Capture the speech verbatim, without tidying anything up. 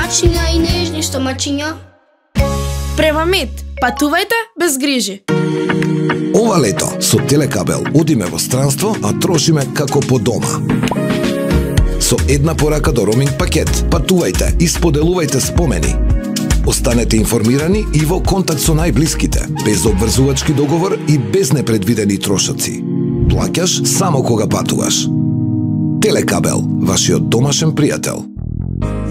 домачиња и нежни стомачиња. Превамет, патувајте без грижи. Ова лето со Телекабел одиме во странство, а трошиме како по дома. Со една порака до роуминг пакет, патувајте и споделувајте спомени. Останете информирани и во контакт со најблиските, без обврзувачки договор и без непредвидени трошоци. Плаќаш само кога патуваш. Телекабел, вашиот домашен пријател.